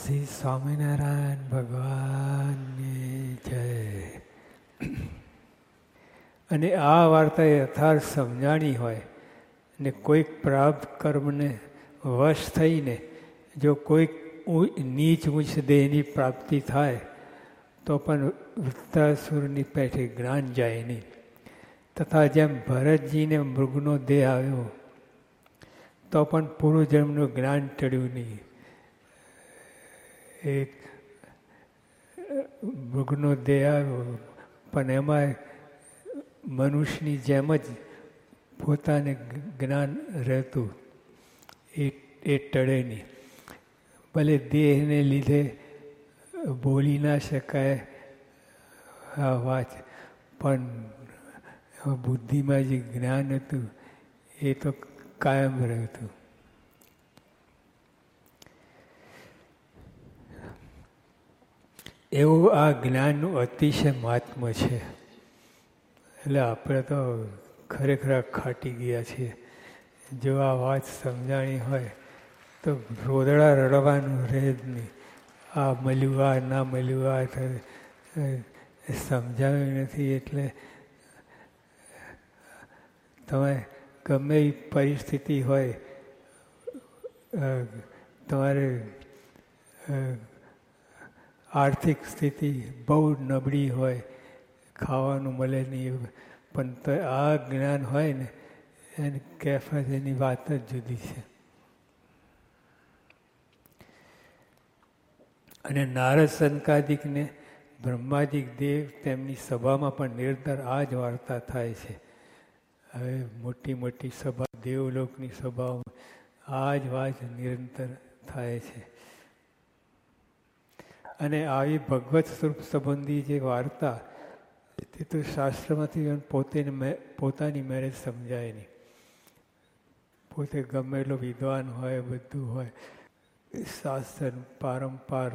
શ્રી સ્વામિનારાયણ ભગવાનની જય. અને આ વાર્તા યથાર્થ સમજાણી હોય ને કોઈક પ્રાપ્ત કર્મને વશ થઈને જો કોઈક નીચ ઉચ્ચ દેહની પ્રાપ્તિ થાય તો પણ વૃત્તાસુરની પેઠે જ્ઞાન જાય નહીં. તથા જેમ ભરતજીને મૃગનો દેહ આવ્યો તો પણ પૂર્વજન્મનું જ્ઞાન ટળ્યું નહીં. એક મૃગનો દેહ આવ્યો પણ એમાં મનુષ્યની જેમ જ પોતાને જ્ઞાન રહેતું, એ ટળે નહીં. ભલે દેહને લીધે બોલી ના શકાય આ વાત, પણ બુદ્ધિમાં જે જ્ઞાન હતું એ તો કાયમ રહેતું. એવું આ જ્ઞાનનું અતિશય મહાત્મ્ય છે. એટલે આપણે તો ખરેખર ખાટી ગયા છીએ. જો આ વાત સમજાણી હોય તો રોદડા રડવાનું રહે જ નહીં. આ મળ્યું, આ ના મળ્યું, આ સમજાવ્યું નથી. એટલે તમે ગમે એ પરિસ્થિતિ હોય, તમારે આર્થિક સ્થિતિ બહુ નબળી હોય, ખાવાનું મળે નહીં, પણ તો આ જ્ઞાન હોય ને એની કેફત, એની વાત જ જુદી છે. અને નારદ સંકાદિકને બ્રહ્માદિક દેવ તેમની સભામાં પણ નિરંતર આ જ વાર્તા થાય છે. હવે મોટી મોટી સભા, દેવલોકની સભાઓમાં આ જ વાત નિરંતર થાય છે. અને આવી ભગવત સ્વરૂપ સંબંધી જે વાર્તા તે તો શાસ્ત્રમાંથી પોતાની મેરેજ સમજાય નહીં. પોતે ગમે એટલો વિદ્વાન હોય, બધું હોય, શાસ્ત્ર પારંપાર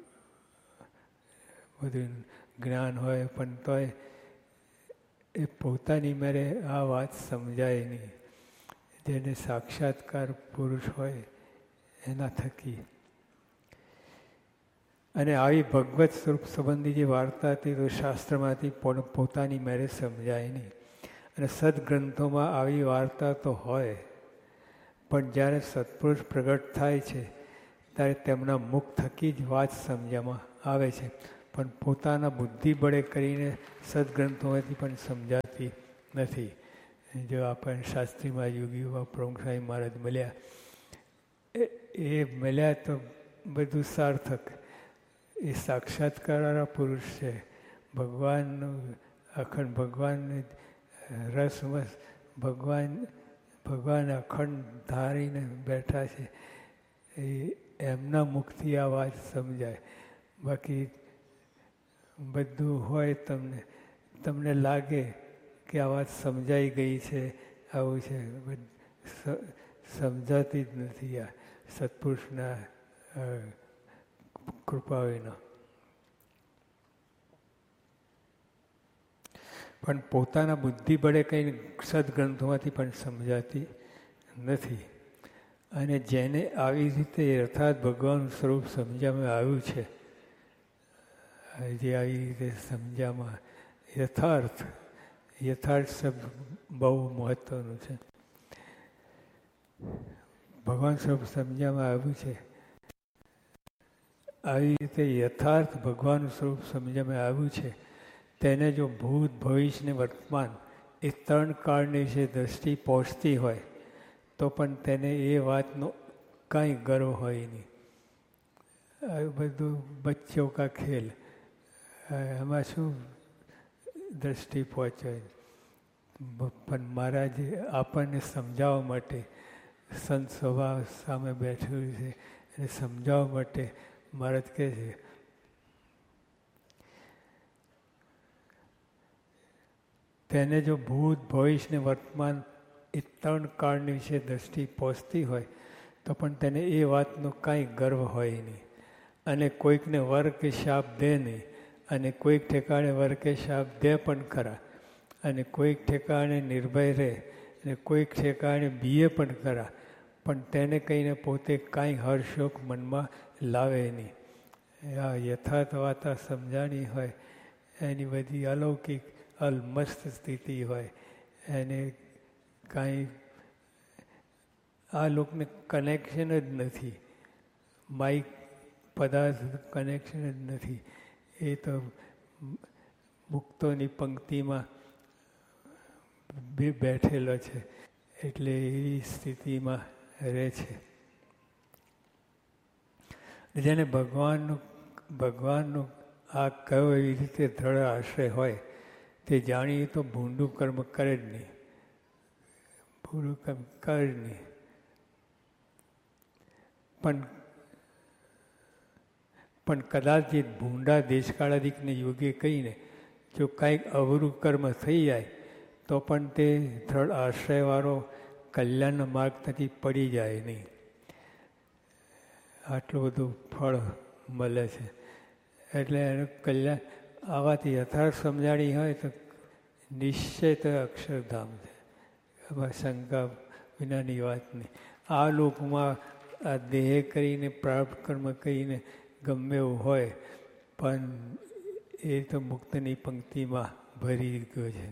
બધું જ્ઞાન હોય, પણ તોય એ પોતાની મેરે આ વાત સમજાય નહીં. જેને સાક્ષાત્કાર પુરુષ હોય એના થકી. અને આવી ભગવત સ્વરૂપ સંબંધી જે વાર્તા હતી તો શાસ્ત્રમાંથી પોતાની મેરે સમજાય નહીં. અને સદગ્રંથોમાં આવી વાર્તા તો હોય, પણ જ્યારે સત્પુરુષ પ્રગટ થાય છે ત્યારે તેમના મુખ થકી જ વાત સમજવામાં આવે છે, પણ પોતાના બુદ્ધિ બળે કરીને સદગ્રંથોમાંથી પણ સમજાતી નથી. જો આપણને શાસ્ત્રીમાં યોગીઓ પ્રમુખ સ્વામી મહારાજ મળ્યા, એ મળ્યા તો બધું સાર્થક. એ સાક્ષાત્કારવાળા પુરુષ છે. ભગવાનનું અખંડ, ભગવાનને રસમસ, ભગવાન અખંડ ધારીને બેઠા છે. એ એમના મુખથી આ વાત સમજાય. બાકી બધું હોય, તમને લાગે કે આ વાત સમજાઈ ગઈ છે, આવું છે, સમજાતી જ નથી આ સત્પુરુષના કૃપા વિના. પણ પોતાના બુદ્ધિ બળે કંઈ સદગ્રંથોમાંથી પણ સમજાતી નથી. અને જેને આવી રીતે યથાર્થ ભગવાનનું સ્વરૂપ સમજવામાં આવ્યું છે, જે આવી રીતે સમજવામાં યથાર્થ શબ્દ બહુ મહત્વનું છે. ભગવાન સ્વરૂપ સમજવામાં આવ્યું છે, આવી રીતે યથાર્થ ભગવાનનું સ્વરૂપ સમજવામાં આવ્યું છે, તેને જો ભૂત, ભવિષ્ય ને વર્તમાન એ ત્રણ કાળની વિશે દ્રષ્ટિ પહોંચતી હોય તો પણ તેને એ વાતનો કાંઈ ગર્વ હોય નહીં. આ બધું બચ્ચો કા ખેલ, એમાં શું દ્રષ્ટિ પહોંચે. પણ મહારાજે આપણને સમજાવવા માટે સંત સભા સામે બેઠેલું છે, એને સમજાવવા માટે મહારાજ કહે છે તેને જો ભૂત, ભવિષ્ય ને વર્તમાન એ ત્રણ કાળની વિશે દ્રષ્ટિ પહોંચતી હોય તો પણ તેને એ વાતનો કાંઈ ગર્વ હોય નહીં. અને કોઈકને વર કે શાપ દે નહીં, અને કોઈક ઠેકાણે વર કે શાપ દે પણ ખરા, અને કોઈક ઠેકાણે નિર્ભય રહે, અને કોઈક ઠેકાણે બીએ પણ ખરા, પણ તેને કહીને પોતે કાંઈ હર્ષોક મનમાં લાવે નહીં. આ યથાર્થ વાતા સમજાણી હોય, એની બધી અલૌકિક અલમસ્ત સ્થિતિ હોય, એને કાંઈ આ લોકોને કનેક્શન જ નથી, માઇક પદાર્થ કનેક્શન જ નથી. એ તો મુક્તોની પંક્તિમાં બેઠેલો છે, એટલે એવી સ્થિતિમાં રહે છે. જેને ભગવાનનું આ કયો એવી રીતે દ્રઢ આશ્રય હોય, તે જાણીએ તો ભૂંડું કર્મ કરે જ નહીં, ભૂંડું કર્મ કરે જ નહીં. પણ કદાચિત ભૂંડા દેશકાળાધિકને યોગ્ય કહીને જો કાંઈક અવરું કર્મ થઈ જાય તો પણ તે દ્રઢ આશ્રયવાળો કલ્યાણના માર્ગ થકી પડી જાય નહીં. આટલું બધું ફળ મળે છે. એટલે એનું કલ્યાણ આવાથી યથાર્થ સમજાણી હોય તો નિશ્ચય તો અક્ષરધામ છે, એમાં શંકા વિનાની વાત નહીં. આ લોકમાં આ દેહ કરીને પ્રારબ્ધ કર્મ કરીને ગમે એવું હોય, પણ એ તો મુક્તની પંક્તિમાં ભરી ગયો છે.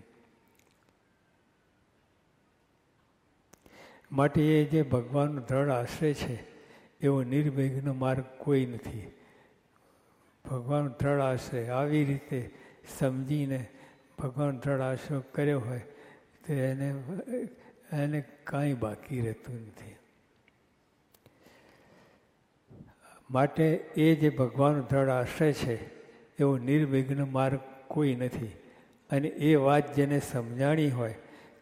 માટે એ જે ભગવાનનો દ્રઢ આશ્રય છે એવો નિર્વિઘ્ન માર્ગ કોઈ નથી. ભગવાન દ્રઢ આશ્રય આવી રીતે સમજીને ભગવાન દ્રઢ આશ્રય કર્યો હોય તો એને કાંઈ બાકી રહેતું નથી. માટે એ જે ભગવાનનો દ્રઢ આશ્રય છે એવો નિર્વિઘ્ન માર્ગ કોઈ નથી. અને એ વાત જેને સમજાણી હોય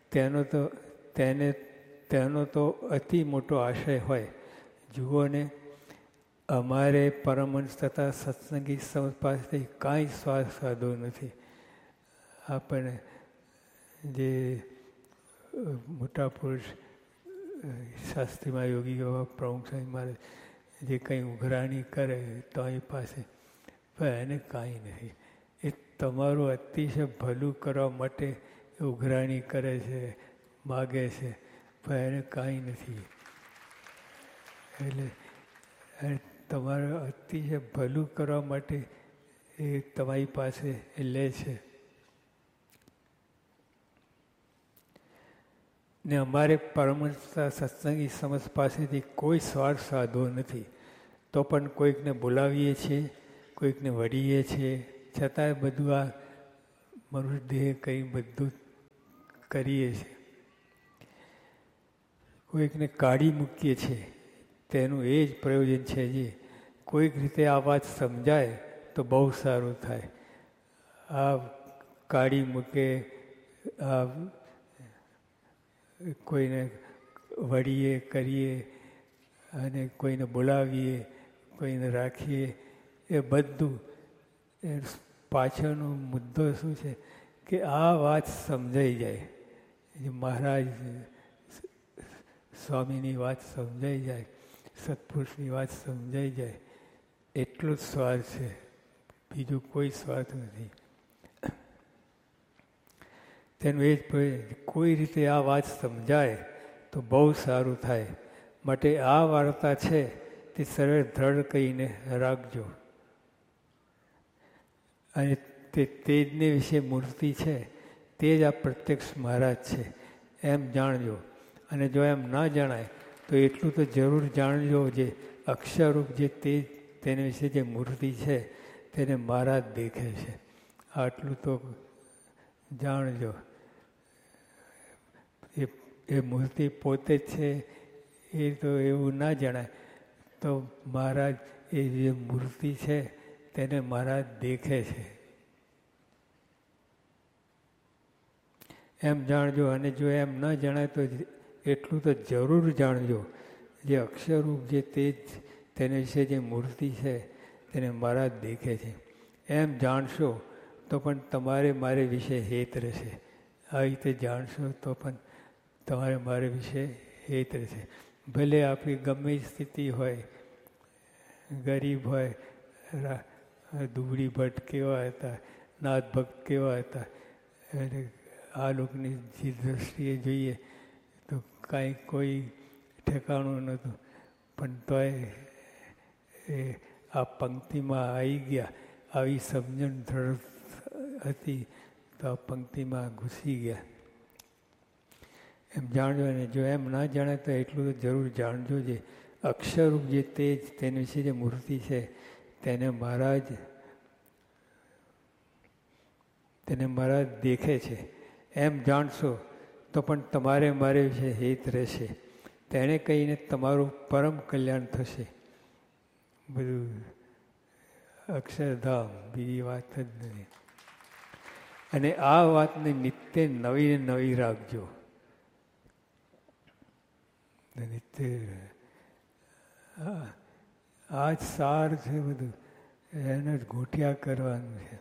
તેનો તો અતિ મોટો આશય હોય. જુઓ ને, અમારે પરમહંસ તથા સત્સંગી સંત પાસેથી કાંઈ સ્વાદ સાધો નથી. આપણને જે મોટા પુરુષ શાસ્ત્રીમાં યોગીઓ પ્રમુખ સ્વામી મહારાજ જે કંઈ ઉઘરાણી કરે તો અહીં પાસે, પણ એને કાંઈ નથી. એ તમારું અતિશય ભલું કરવા માટે ઉઘરાણી કરે છે, માગે છે, પણ એને કાંઈ નથી. એટલે તમારું અતિશય ભલું કરવા માટે એ તમારી પાસે લે છે. ને અમારે પરમહંસતા સત્સંગી સમજ પાસેથી કોઈ સ્વાર્થ સાધવો નથી. તો પણ કોઈકને બોલાવીએ છીએ, કોઈકને વળીએ છીએ, છતાંય બધું આ મનુષ્ય દેહ કંઈ બધું કરીએ છીએ. કોઈકને કાઢી મૂકીએ છીએ, તેનું એ જ પ્રયોજન છે. જે કોઈક રીતે આ વાત સમજાય તો બહુ સારું થાય. આ કાઢી મૂકે, આ કોઈને વળીએ કરીએ અને કોઈને બોલાવીએ, કોઈને રાખીએ, એ બધું એ પાછળનો મુદ્દો શું છે કે આ વાત સમજાઈ જાય, મહારાજ સ્વામીની વાત સમજાઈ જાય, સત્પુરુષની વાત સમજાઈ જાય, એટલો જ સ્વાર્થ છે, બીજું કોઈ સ્વાર્થ નથી. તેનું એ જ કોઈ રીતે આ વાત સમજાય તો બહુ સારું થાય. માટે આ વાર્તા છે તે સરળ દ્રઢ કહીને રાખજો. અને તે તેજને વિશે મૂર્તિ છે, તે જ આ પ્રત્યક્ષ મહારાજ છે એમ જાણજો. અને જો એમ ના જણાય તો એટલું તો જરૂર જાણજો, જે અક્ષરરૂપ જે તેજ તેના વિશે જે મૂર્તિ છે તેને મહારાજ દેખે છે, આટલું તો જાણજો. એ મૂર્તિ પોતે જ છે એ તો એવું ના જણાય, તો મહારાજ એ જે મૂર્તિ છે તેને મહારાજ દેખે છે એમ જાણજો. અને જો એમ ન જણાય તો એટલું તો જરૂર જાણજો, જે અક્ષરરૂપ જે તેજ તેના વિશે જે મૂર્તિ છે તેને મહારાજ દેખે છે એમ જાણશો તો પણ તમારે મારે વિશે હેત રહેશે. આ રીતે જાણશો તો પણ તમારે મારે વિશે હેત રહેશે. ભલે આપણી ગમે સ્થિતિ હોય, ગરીબ હોય, દુબળી ભટ્ટ કેવા હતા, નાથ ભક્ત કેવા હતા, અને આ લોકોની જે દ્રષ્ટિએ જોઈએ તો કાંઈ કોઈ ઠેકાણું નહોતું, પણ તોય એ આ પંક્તિમાં આવી ગયા, આવી સમજણ દ્રઢ હતી તો આ પંક્તિમાં ઘૂસી ગયા એમ જાણજો. અને જો એમ ના જાણે તો એટલું તો જરૂર જાણજો જે અક્ષરરૂપ જે તેજ તેની વિશે જે મૂર્તિ છે તેને મહારાજ દેખે છે એમ જાણશો તો પણ તમારે મારે વિશે હિત રહેશે. તેણે કહીને તમારું પરમ કલ્યાણ થશે. બધું અક્ષરધામ, બીજી વાત જ નથી. અને આ વાતને નિત્ય નવી ને નવી રાખજો. નિત્ય આ જ સાર છે બધું, એને જ ઘોટિયા કરવાનું છે.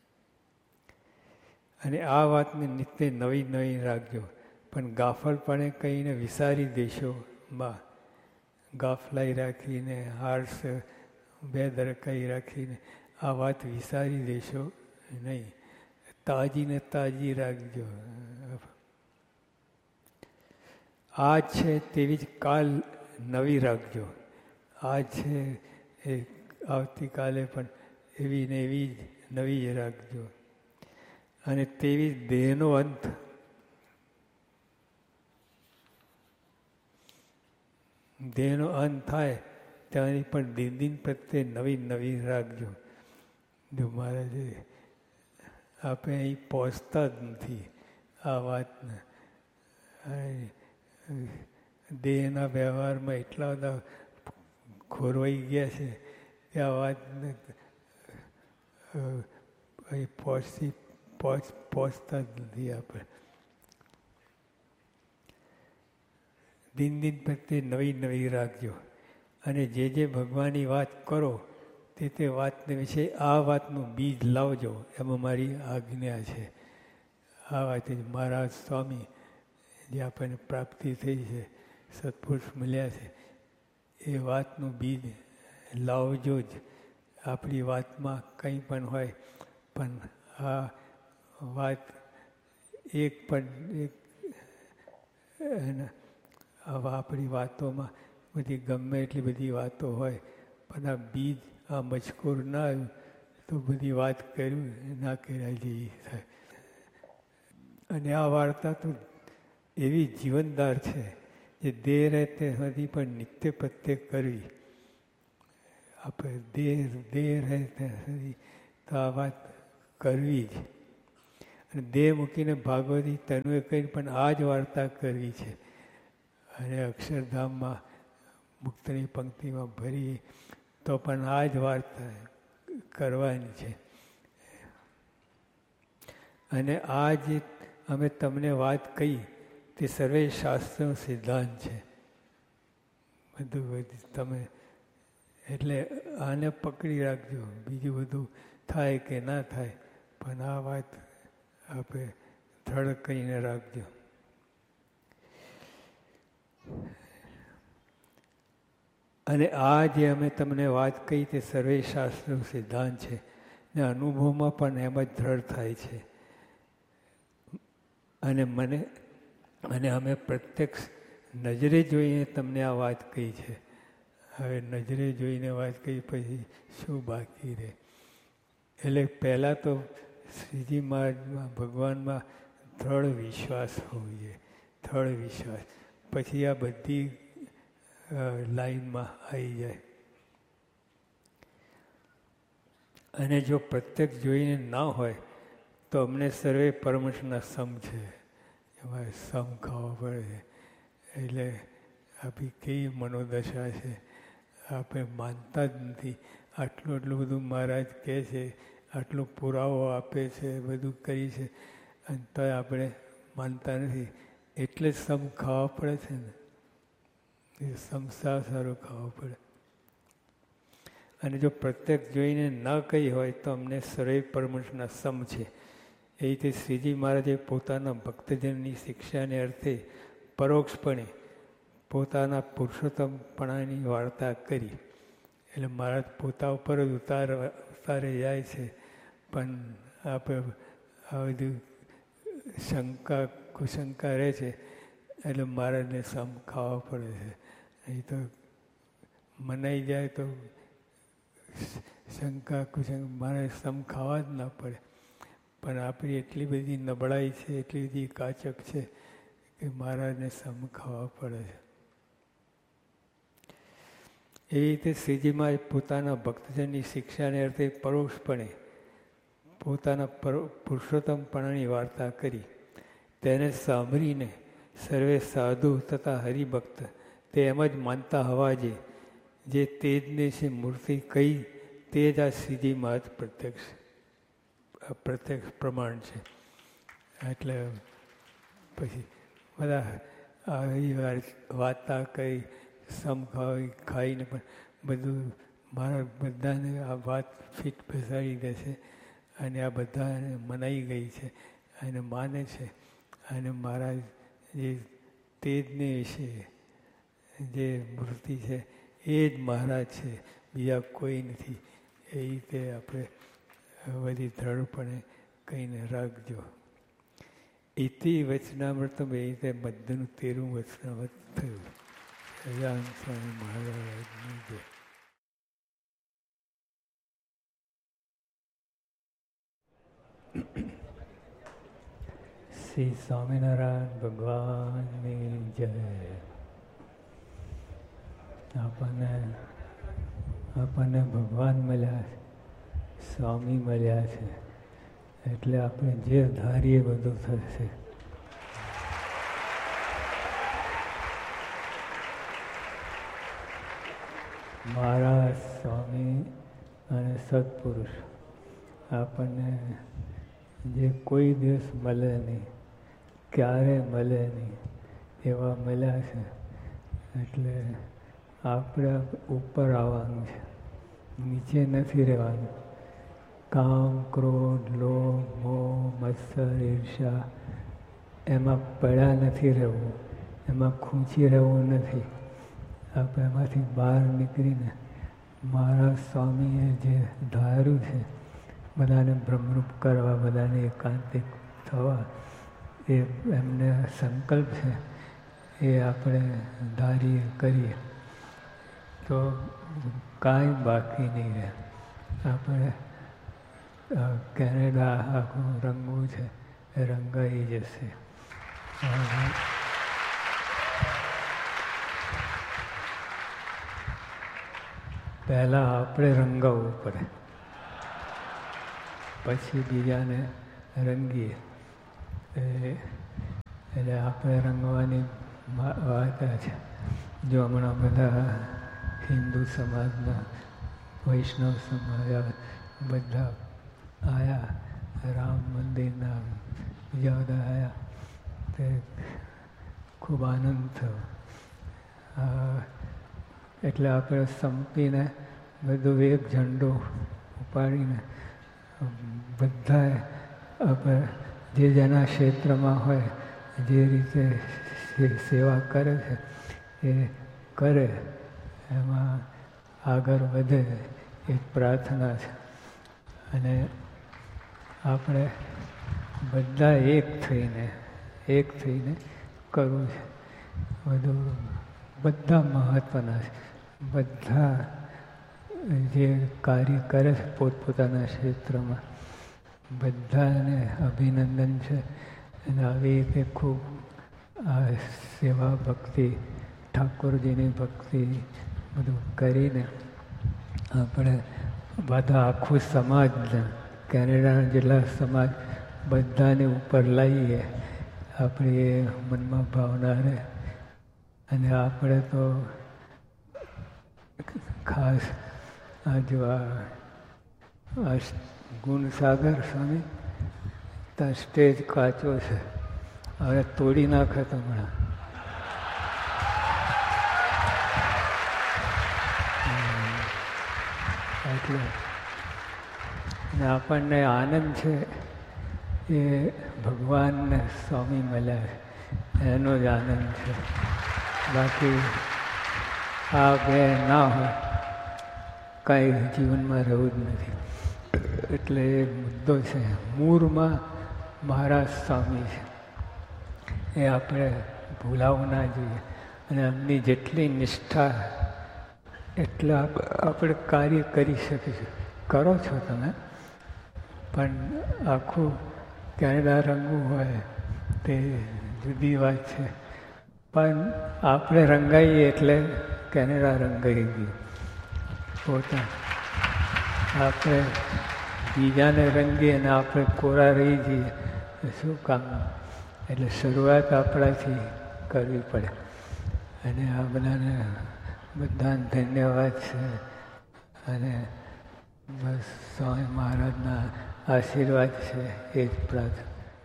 અને આ વાતને નિત્ય નવી નવી રાખજો. પણ ગાફલપણે કહીને વિસારી દેશો માં, ગાફલાઈ રાખીને હાર્સ બેદરકાઈ રાખીને આ વાત વિસારી દેશો નહીં. તાજી ને તાજી રાખજો. આ છે તેવી જ કાલ નવી રાખજો. આ છે એ આવતીકાલે પણ એવી ને એવી જ નવી રાખજો. અને તેવી દેહનો અંત થાય ત્યાંની પણ દિન પ્રત્યે નવી નવી રાખજો. જો મહારાજે આપણે અહીં પહોંચતા જ નથી આ વાતને. દેહના વ્યવહારમાં એટલા બધા ખોરવાઈ ગયા છે કે આ વાતને પહોંચતા જ નથી આપણે. દિન પ્રત્યે નવી નવી રાખજો. અને જે ભગવાનની વાત કરો તે વાતને વિશે આ વાતનું બીજ લાવજો, એમાં મારી આજ્ઞા છે. આ વાત મહારાજ સ્વામી જે આપણને પ્રાપ્તિ થઈ છે, સત્પુરુષ મળ્યા છે, એ વાતનું બીજ લાવજો જ. આપણી વાતમાં કંઈ પણ હોય પણ આ વાત એક આપણી વાતોમાં બધી ગમે એટલી બધી વાતો હોય પણ આ બીજ આ મજકૂર ના આવ્યું તો બધી વાત કર્યું ના કર્યા જેવી થાય. અને આ વાર્તા તો એવી જીવનદાર છે જે દેહ રહે તે સુધી પણ નિત્ય પ્રત્યે કરવી. આપણે દેહ રહે ત્યાં સુધી તો આ વાત કરવી જ. અને દેહ મૂકીને ભાગવતી તનુએ કરી પણ આ જ વાર્તા કરવી છે. અને અક્ષરધામમાં મુક્તની પંક્તિમાં ભરી તો પણ આ જ વાર્તા કરવાની છે. અને આ જે અમે તમને વાત કહી તે સર્વે શાસ્ત્રનો સિદ્ધાંત છે. બધું તમે એટલે આને પકડી રાખજો. બીજું બધું થાય કે ના થાય પણ આ વાત આપણે દ્રઢ કરીને રાખજો. અને આ જે અમે તમને વાત કહી તે સર્વે શાસ્ત્રનો સિદ્ધાંત છે ને અનુભવમાં પણ એમ જ દ્રઢ થાય છે. અને અમે પ્રત્યક્ષ નજરે જોઈને તમને આ વાત કહી છે. હવે નજરે જોઈને વાત કહી પછી શું બાકી રહે? એટલે પહેલાં તો શ્રીજી મહારાજમાં ભગવાનમાં દ્રઢ વિશ્વાસ હોવો જોઈએ. દ્રઢ વિશ્વાસ પછી આ બધી લાઈનમાં આવી જાય. અને જો પ્રત્યક્ષ જોઈને ના હોય તો અમને સર્વે પરમહંસના સમ છે. એમાં સમ ખાવા પડે. એટલે આપણી કેવી મનોદશા છે, આપણે માનતા જ નથી. આટલું બધું મહારાજ કહે છે, આટલો પુરાવો આપે છે, બધું કરી છે, અને તો આપણે માનતા નથી. એટલે જ સમ ખાવા પડે છે ને. એ સમસા સારું ખાવું પડે. અને જો પ્રત્યક્ષ જોઈને ન કહી હોય તો અમને સર્વે પરમહંસના સમ છે. એ રીતે શ્રીજી મહારાજે પોતાના ભક્તજનની શિક્ષાને અર્થે પરોક્ષપણે પોતાના પુરુષોત્તમપણાની વાર્તા કરી. એટલે મહારાજ પોતા ઉપર જ ઉતારે જાય છે. પણ આપણે આ બધું શંકા કુશંકા રહે છે એટલે મહારાજને સમ ખાવા પડે છે. અહીં તો મનાઈ જાય તો શંકા કુશંક મારે સમ ખાવા જ ના પડે, પણ આપણી એટલી બધી નબળાઈ છે, એટલી બધી કાચક છે કે મહારાજને સમ ખાવા પડે છે. એવી રીતે શ્રીજીમાં પોતાના ભક્તજનની શિક્ષાને અર્થે પરોક્ષપણે પોતાના પુરુષોત્તમપણાની વાર્તા કરી. તેને સાંભળીને સર્વે સાધુ તથા હરિભક્ત તે એમ જ માનતા હોવા જે તેજને છે મૂર્તિ કઈ તે જ આ શ્રીજીમાં જ પ્રત્યક્ષ પ્રમાણ છે. એટલે પછી બધા આવી વાર્તા કઈ સમ ખાઈને પણ બધું મારા બધાને આ વાત ફિટ બેસાડી દે છે અને આ બધાને મનાઈ ગઈ છે અને માને છે. અને મારા જે તેજને વિશે જે મૂર્તિ છે એ જ મહારાજ છે, બીજા કોઈ નથી. એ રીતે આપણે બધી દ્રઢપણે કહીને રાખજો. ઇતિ વચનામૃતમ એ રીતે બધાનું 13મું વચનામૃત થયું. સજાન સ્વામી મહારાજની જય. શ્રી સ્વામિનારાયણ ભગવાનની જય. આપણને ભગવાન મળ્યા છે, સ્વામી મળ્યા છે, એટલે આપણે જે ધારીએ બધું થશે. મહારાજ, સ્વામી અને સત્પુરુષ આપણને જે કોઈ દિવસ મળે નહીં, ક્યારે મળે નહીં એવા મળ્યા છે. એટલે આપણે ઉપર આવવાનું છે, નીચે નથી રહેવાનું. કામ, ક્રોધ, લોભ, મોહ, મત્સર, ઈર્ષા એમાં પડ્યા નથી રહેવું, એમાં ખૂંચી રહેવું નથી. આપણે એમાંથી બહાર નીકળીને મારા સ્વામીએ જે ધાર્યું છે બધાને બ્રહ્મરૂપ કરવા, બધાને એકાંતિક થવા, એ એમને સંકલ્પ છે એ આપણે ધારીએ કરીએ તો કાંઈ બાકી નહીં રહે. આપણે કેનેડા આખું રંગવું છે એ રંગાઈ જશે. પહેલાં આપણે રંગાવવું પડે, પછી બીજાને રંગીએ. એટલે આપણે રંગવાની વાત છે. જો હમણાં બધા હિન્દુ સમાજના, વૈષ્ણવ સમાજ બધા આવ્યા, રામ મંદિરના બીજા બધા આવ્યા, તે ખૂબ આનંદ થયો. એટલે આપણે સંપીને બધું એક ઝંડો ઉપાડીને બધાએ આપણે જે જેના ક્ષેત્રમાં હોય જે રીતે સેવા કરે છે એ કરે, એમાં આગળ વધે એ પ્રાર્થના છે. અને આપણે બધા એક થઈને કરવું છે. બધું બધા મહત્ત્વના છે. બધા જે કાર્ય કરે છે પોતપોતાના ક્ષેત્રમાં બધાને અભિનંદન છે. અને આવી રીતે ખૂબ આ સેવા ભક્તિ, ઠાકોરજીની ભક્તિ બધું કરીને આપણે બધા આખું સમાજને, કેનેડાના જેટલા સમાજ બધાને ઉપર લાવીએ, આપણી એ મનમાં ભાવના રહે. અને આપણે તો ખાસ આ જો આ ગુણસાગર સ્વામી ત્યાં સ્ટેજ કાચો છે, હવે તોડી નાખે તો હમણાં. એટલે આપણને આનંદ છે એ ભગવાનને સ્વામી મળ્યા છે એનો જ આનંદ છે. બાકી આ બે ના હોય કાંઈ જીવનમાં રહેવું જ નથી. એટલે એ મુદ્દો છે. મૂળમાં મહારાજ સ્વામી છે એ આપણે ભૂલાવવું ના જોઈએ. અને એમની જેટલી નિષ્ઠા એટલા આપણે કાર્ય કરી શકીશું. કરો છો તમે, પણ આખું કેનેડા રંગવું હોય તે જુદી વાત છે. પણ આપણે રંગાઈએ એટલે કેનેડા રંગાઈ ગયું. પોતા આપણે બીજાને રંગીએ અને આપણે કોરા રહી જઈએ શું કામ? એટલે શરૂઆત આપણાથી કરવી પડે. અને આ બધાને ધન્યવાદ છે. અને બસ સ્વામી મહારાજના આશીર્વાદ છે એ જ પ્રાર્થના.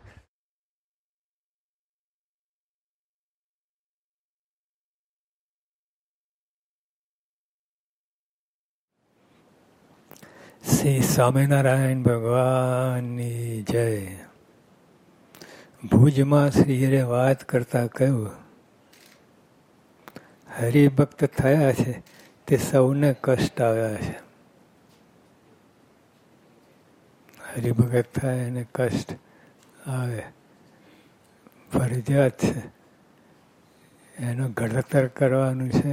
શ્રી સ્વામિનારાયણ ભગવાનની જય. ભુજમાં શ્રીએ વાત કરતા કહ્યું, હરિભક્ત થયા છે તે સૌને કષ્ટ આવ્યા છે. હરિભગત થાય એને કષ્ટ આવે, ફરજિયાત છે. એનું ઘડતર કરવાનું છે.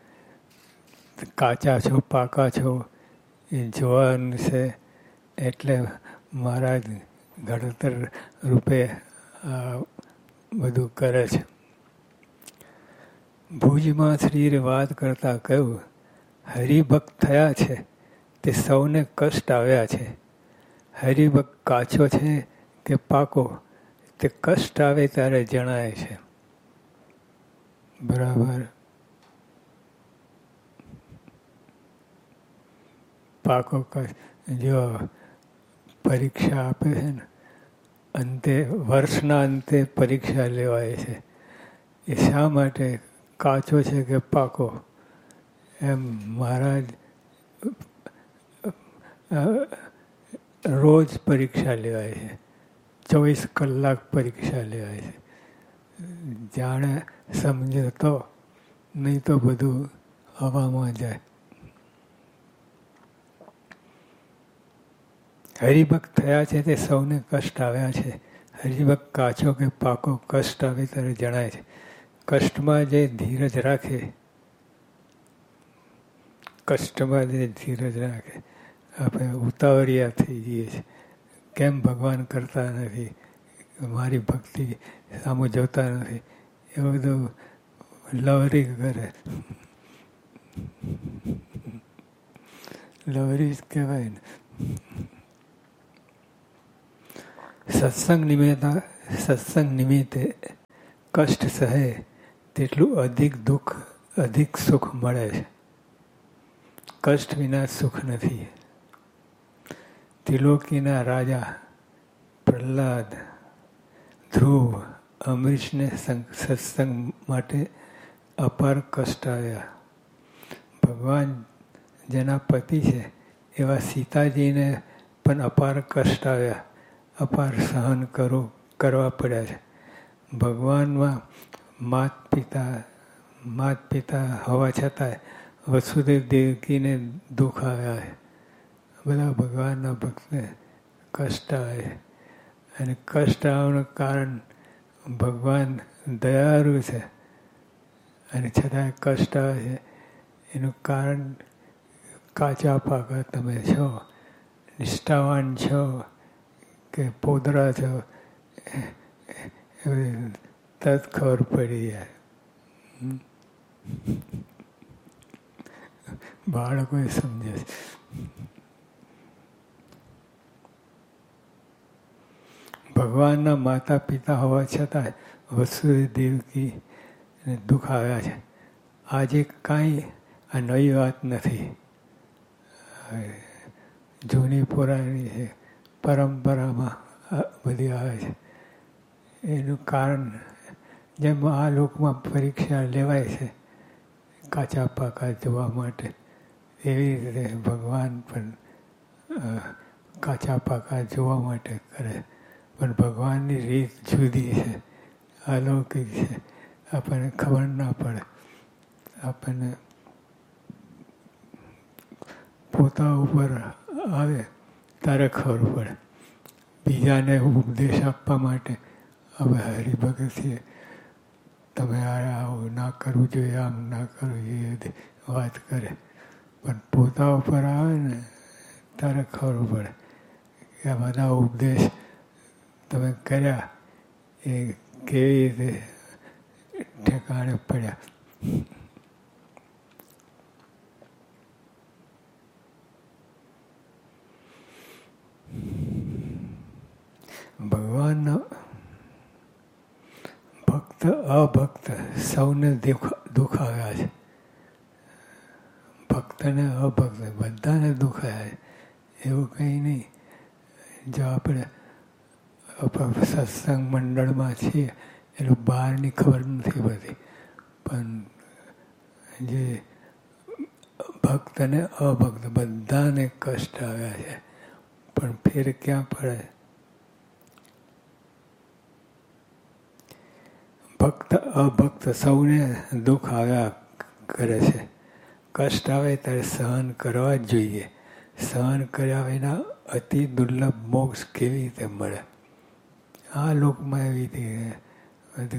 કાચા છો પાકા છો એ જોવાનું છે. એટલે મહારાજ ઘડતર રૂપે આ બધું કરે છે. ભુજમાં શ્રીએ વાત કરતા કહ્યું, હરિભક્ત થયા છે તે સૌને કષ્ટ આવ્યા છે. હરિભક્ત કાચો છે કે પાકો તે કષ્ટ આવે ત્યારે જણાય છે. બરાબર. પાકો જો પરીક્ષા આપે છે ને, અંતે વર્ષના અંતે પરીક્ષા લેવાય છે. એ શા માટે કાચો છે કે પાકો? એમ મહારાજ રોજ પરીક્ષા લેવાય છે. 24 કલાક પરીક્ષા લેવાય છે. જાણે સમજે તો, નહીં તો બધું હવામાં જાય. હરિભક્ત થયા છે તે સૌને કષ્ટ આવ્યા છે. હરિભક્ત કાચો કે પાકો કષ્ટ આવે ત્યારે જણાય છે. કષ્ટમાં જે ધીરજ રાખે, કષ્ટમાં જે ધીરજ રાખે, આપણે ઉતાવળિયા થઈ જઈએ છીએ. કેમ ભગવાન કરતા નથી? મારી ભક્તિ સામું જોતા નથી? એ બધું લવરી કરે. લવરી જ કહેવાય ને. સત્સંગ નિમિત્તે કષ્ટ સહે તેટલું અધિક દુઃખ, અધિક સુખ મળે છે. કષ્ટ વિના સુખ નથી. ત્રિલોકીના રાજા પ્રહલાદ, ધ્રુવ, અમરીશને સત્સંગ માટે અપાર કષ્ટ આવ્યા. ભગવાન જેના પતિ છે એવા સીતાજીને પણ અપાર કષ્ટ આવ્યા. અપાર સહન કરવા પડ્યા છે. ભગવાનમાં માત પિતા હોવા છતાંય વસુદેવ દેવકીને દુઃખ આવ્યા છે. બધા ભગવાનના ભક્તને કષ્ટ આવે છે. અને કષ્ટ આવવાનું કારણ ભગવાન દયાળુ છે અને છતાંય કષ્ટ આવે છે. એનું કારણ કાચા પાકા તમે છો, નિષ્ઠાવાન છો કે પોદરા છો, તરત ખબર પડી જાય. બાળકો સમજે છે. ભગવાનના માતા પિતા હોવા છતાં વસુદેવ દેવકીને દુઃખ આવ્યા છે. આજે કાંઈ આ નવી વાત નથી. જૂની પુરાણી છે, પરંપરામાં બધી આવે છે. એનું કારણ જેમ આ લોકમાં પરીક્ષા લેવાય છે કાચા પાકા જોવા માટે, એવી રીતે ભગવાન પણ કાચા પાકા જોવા માટે કરે. પણ ભગવાનની રીત જુદી છે, અલૌકિક છે. આપણને ખબર ના પડે. આપણને પોતા ઉપર આવે ત્યારે ખબર પડે. બીજાને ઉપદેશ આપવા માટે હવે હરિભગત છીએ, તમે આવું ના કરવું જોઈએ, આમ ના કરવું જોઈએ વાત કરે. પણ પોતા ઉપર આવે ને તારે ખબર પડે કે આ બધા ઉપદેશ તમે કર્યા એ કેવી રીતે ઠેકાણે પડ્યા. ભગવાનનો ભક્ત અભક્ત સૌને દુઃખ આવ્યા છે. ભક્તને અભક્ત બધાને દુઃખ આવ્યા છે. એવું કંઈ નહીં. જો આપણે સત્સંગ મંડળમાં છીએ એનું બહારની ખબર નથી પડતી, પણ જે ભક્ત અને અભક્ત બધાને કષ્ટ આવ્યા છે. પણ ફેર ક્યાં પડે? ભક્ત અભક્ત સૌને દુઃખ આવ્યા કરે છે. કષ્ટ આવે ત્યારે સહન કરવા જ જોઈએ. સહન કર્યા વિના અતિ દુર્લભ મોક્ષ કેવી રીતે મળે? આ લોકમાં એવી રીતે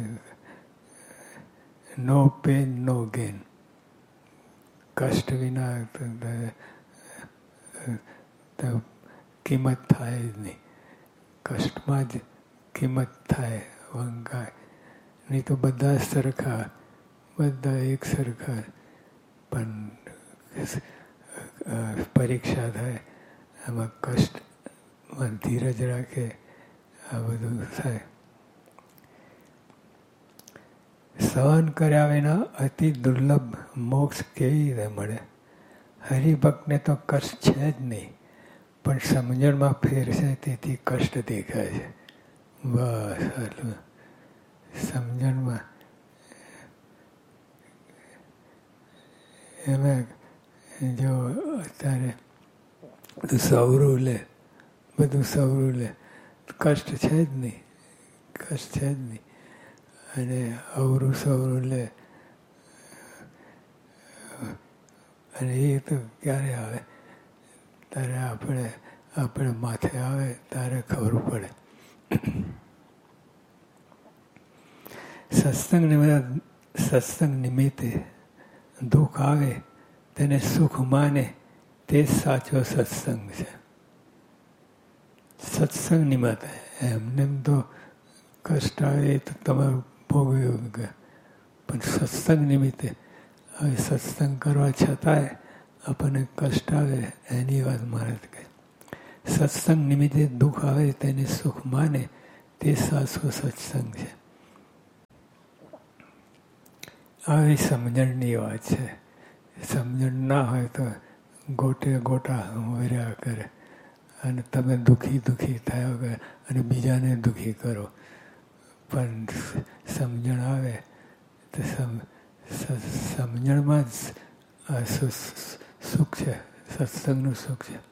નો પેન નો ગેન. કષ્ટ વિના કિંમત થાય જ નહીં. કષ્ટમાં જ કિંમત થાય, વંગાય. નહીં તો બધા સરખા, બધા એક સરખા. પણ પરીક્ષા થાય એમાં કષ્ટમાં ધીરજ રાખે, આ બધું થાય. સહન કર્યા વિના અતિ દુર્લભ મોક્ષ કેવી રીતે મળે? હરિભક્તને તો કષ્ટ છે જ નહીં, પણ સમજણમાં ફેર છે તેથી કષ્ટ દેખાય છે. બસ આટલું. સમજણમાં એમાં જો અત્યારે બધું સવરું લે, બધું સવરું લે, કષ્ટ છે જ નહીં, કષ્ટ છે જ નહીં. અને અવરું સવરું લે અને એ તો ક્યારે આવે? ત્યારે આપણે માથે આવે ત્યારે ખબર પડે. સત્સંગ નિમિત્તે દુઃખ આવે તેને સુખ માને તે જ સાચો સત્સંગ છે. સત્સંગ નિમિત્તે એમને તો કષ્ટ આવે એ તો તમારું ભોગવ્યું ગયા, પણ સત્સંગ નિમિત્તે હવે સત્સંગ કરવા છતાંય આપણને કષ્ટ આવે એની વાત મારે કહે. સત્સંગ નિમિત્તે દુઃખ આવે તેને સુખ માને તે સાચો સત્સંગ છે. આવી સમજણની વાત છે. સમજણ ના હોય તો ગોટે ગોટા વર્યા કરે અને તમે દુઃખી થયા કરે અને બીજાને દુઃખી કરો. પણ સમજણ આવે તો સમજણમાં જ સુખ છે, સત્સંગનું સુખ છે.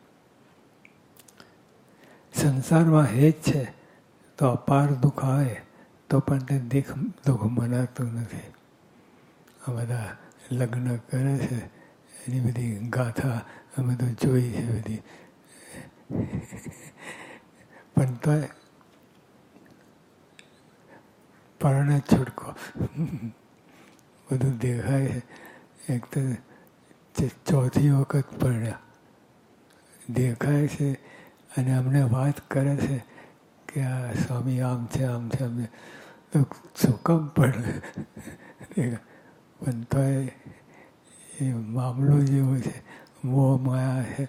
સંસારમાં હેત છે તો અપાર દુઃખ આવે તો પણ તે દુઃખ મનાતું નથી. આ બધા લગ્ન કરે છે એની બધી ગાથા અમે તો જોઈ છે બધી. પણ તો પરણે છૂટકો બધું દેખાય છે. એક તો ચોથી વખત પરણ્યા દેખાય છે અને અમને વાત કરે છે કે આ સ્વામી આમ છે આમ છે. અમને તો શું કામ પડે? પણ તો એ મામલો જેવો છે, મોહ માયા છે.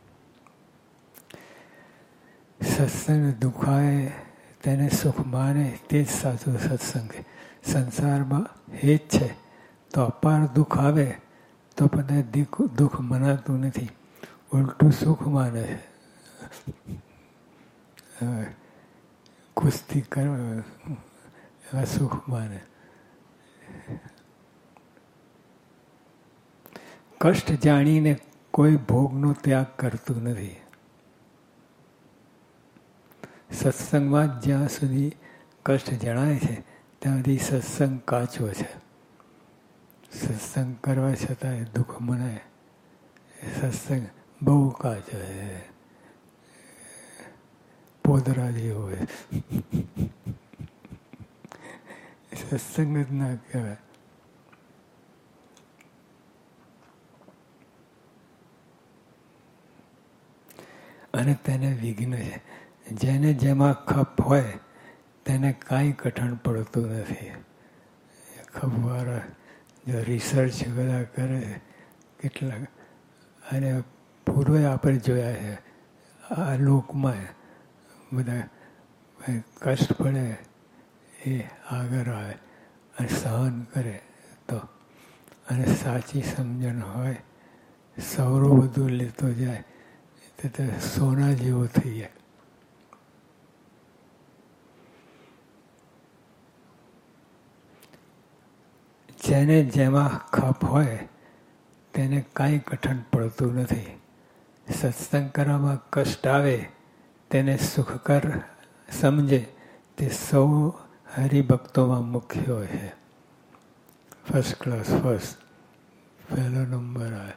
સત્સંગ દુખાય તેને સુખ માને તે જ સાચો સત્સંગ છે. સંસારમાં હેત છે તો અપાર દુઃખ આવે તો પણ દુઃખ મનાતું નથી, ઉલટું સુખ માને છે. કુસ્તી કરવા એવા સુખ માને. કષ્ટ જાણીને કોઈ ભોગનો ત્યાગ કરતું નથી. સત્સંગમાં જ્યાં સુધી કષ્ટ જણાય છે ત્યાં સુધી સત્સંગ કાચો છે. સત્સંગ કરવા છતાંય દુઃખ મનાય, સત્સંગ બહુ કાચો છે, પોદરા જેવો હોય. સત્સંગ જ ના કહેવાય. અને તેને વિઘ્ન છે. જેને જેમાં ખપ હોય તેને કાંઈ કઠણ પડતું નથી. ખપવાળા જો રિસર્ચ બધા કરે કેટલાક, અને પૂર્વે આપણે જોયા છે આ લોકમાં બધા કષ્ટ પડે એ આગળ આવે અને સહન કરે તો, અને સાચી સમજણ હોય, સવરો બધું લેતો જાય તો સોના જેવો થઈ જાય. જેને જેમાં ખપ હોય તેને કાંઈ કઠણ પડતું નથી. સત્સંગ કરવામાં કષ્ટ આવે તેને સુખકર સમજે તે સૌ હરિભક્તોમાં મુખ્ય હોય છે. ફર્સ્ટ ક્લાસ, ફર્સ્ટ, પહેલો નંબર આવે.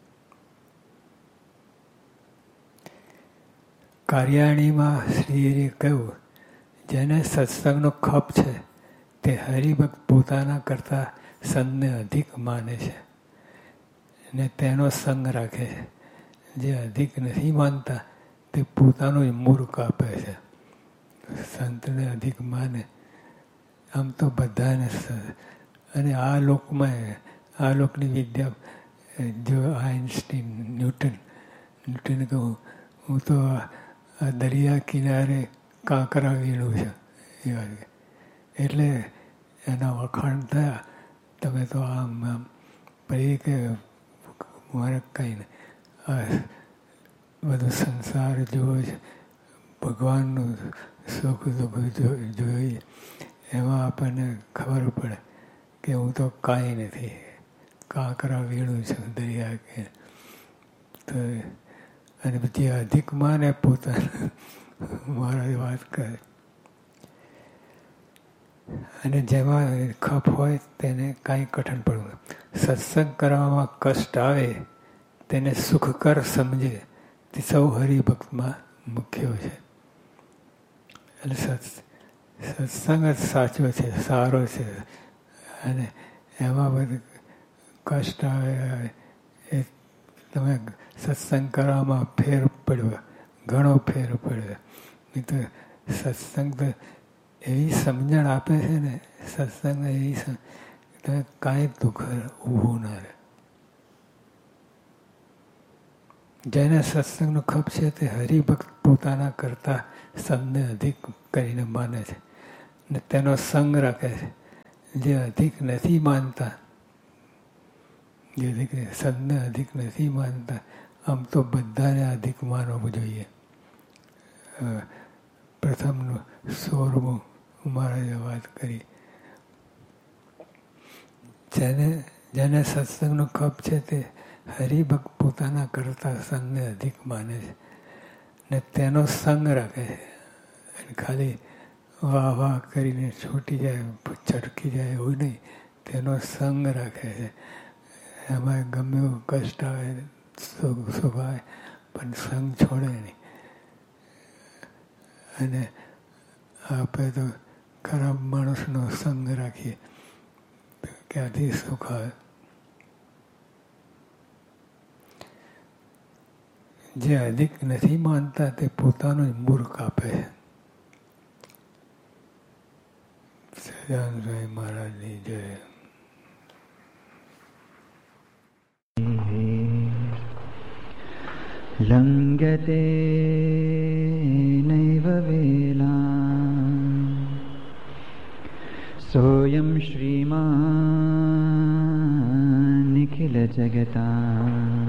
કાર્યાણીમાં શ્રીએ કહ્યું, જેને સત્સંગનો ખપ છે તે હરિભક્ત પોતાના કરતાં સંતને અધિક માને છે અને તેનો સંગ રાખે છે. જે અધિક નથી માનતા તે પોતાનો જ મૂર્ખ આપે છે. સંતને અધિક માને આમ તો બધાને. અને આ લોકની વિદ્યા જો આઇન્સ્ટીન, ન્યૂટન કહું, હું તો આ દરિયા કિનારે કાંકરા વીણું છે એ વાત. એટલે એના વખાણ થયા, તમે તો આમ પછી કે મારે કંઈ નહીં, બધું સંસાર જોવે છે, ભગવાનનું સુખ દુઃખ જોઈએ, એમાં આપણને ખબર પડે કે હું તો કાંઈ નથી, કાંકરા વીણું છું દરિયા કે. તો અને પછી અધિક માને પોતાને મારા વાત કરે. અને જેમાં ખપ હોય તેને કાંઈ કઠણ પડવું. સત્સંગ કરવામાં કષ્ટ આવે તેને સુખકર સમજે તે સૌ હરિભક્તમાં મુખ્ય છે. એટલે સત્સંગ જ સાચો છે, સારો છે. અને એમાં બધું કષ્ટ આવે એ તમે સત્સંગ કરવામાં ફેર પડ્યો, ઘણો ફેર પડ્યો. નહીં તો સત્સંગ તો એવી સમજણ આપે છે ને, સત્સંગ એવી તમે કાંઈ દુઃખ ઊભું ના રહે. જેને સત્સંગનો ખપ છે તે હરિભક્ત પોતાના કરતાં સંતને અધિક કરીને માને છે ને તેનો સંગ રાખે છે. જે અધિક નથી માનતા, જે સંતને અધિક નથી માનતા, આમ તો બધાને અધિક માનવું જોઈએ. પ્રથમનું 16મું મહારાજે વાત કરી. જેને સત્સંગનો ખપ છે તે હરિભક્ત પોતાના કરતાં સંતને અધિક માને છે ને તેનો સંગ રાખે છે. અને ખાલી વાહ વાહ કરીને છૂટી જાય, ચટકી જાય એવું નહીં, તેનો સંગ રાખે છે. એમાં ગમે એવું કષ્ટ આવે, સુખ આવે, પણ સંગ છોડે નહીં. અને આપણે તો ખરાબ માણસનો સંગ રાખીએ તો ક્યાંથી સુખ આવે. જે અધિક નથી માનતા તે પોતાનો જ મૂર્ખ આપે છે. સહજાનંદ મહારાજની જય. લંઘતે નૈવ વેલા સોયમ શ્રીમાન નિખિલ જગતા